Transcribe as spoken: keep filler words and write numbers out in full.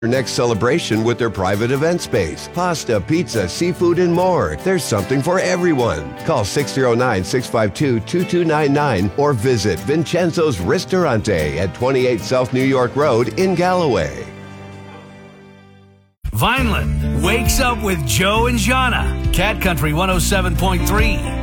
your next celebration with their private event space. Pasta, pizza, seafood, and more. There's something for everyone. Call six oh nine, six five two, two two nine nine or visit Vincenzo's Ristorante at twenty-eight South New York Road in Galloway. Vineland wakes up with Joe and Jana. Cat Country one oh seven point three.